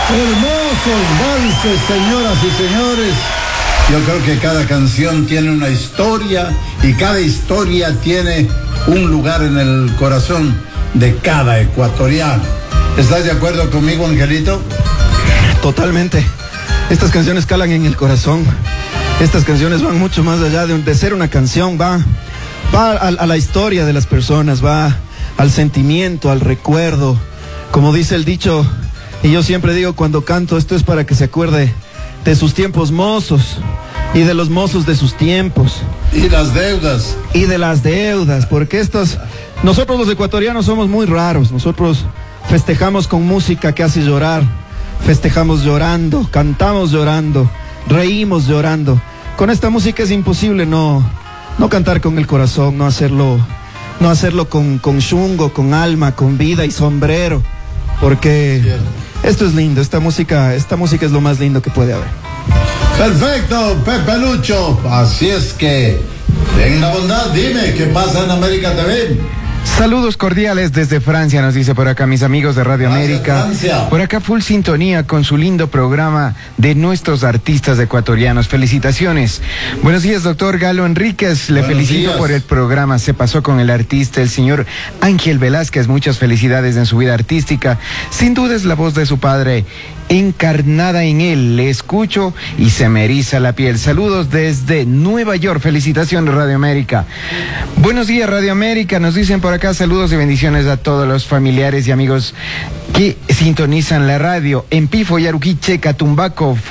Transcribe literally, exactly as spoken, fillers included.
Hermosos valses, señoras y señores. Yo creo que cada canción tiene una historia y cada historia tiene un lugar en el corazón de cada ecuatoriano. ¿Estás de acuerdo conmigo, Angelito? Totalmente. Estas canciones calan en el corazón. Estas canciones van mucho más allá de, de ser una canción. Va, va a, a la historia de las personas, va al sentimiento, al recuerdo. Como dice el dicho, y yo siempre digo cuando canto, esto es para que se acuerde de sus tiempos mozos y de los mozos de sus tiempos. Y las deudas. Y de las deudas, porque estos, nosotros los ecuatorianos somos muy raros. Nosotros festejamos con música que hace llorar, festejamos llorando, cantamos llorando, reímos llorando. Con esta música es imposible no, no cantar con el corazón, no hacerlo, no hacerlo con, con chungo, con alma, con vida y sombrero, porque Cierto. Esto es lindo. Esta música, esta música es lo más lindo que puede haber. Perfecto, Pepe Lucho. Así es que, ten la bondad, dime qué pasa en América T V. Saludos cordiales desde Francia, nos dice por acá mis amigos de Radio Gracias, América. Francia. Por acá full sintonía con su lindo programa de nuestros artistas ecuatorianos. Felicitaciones. Buenos días, doctor Galo Enríquez. Le Buenos felicito días. por el programa. Se pasó con el artista, el señor Ángel Velázquez. Muchas felicidades en su vida artística. Sin duda es la voz de su padre encarnada en él. Le escucho y se me eriza la piel. Saludos desde Nueva York. Felicitaciones, Radio América. Buenos días, Radio América. Nos dicen por acá saludos y bendiciones a todos los familiares y amigos que sintonizan la radio en Pifo, Yaruquiche, Catumbaco.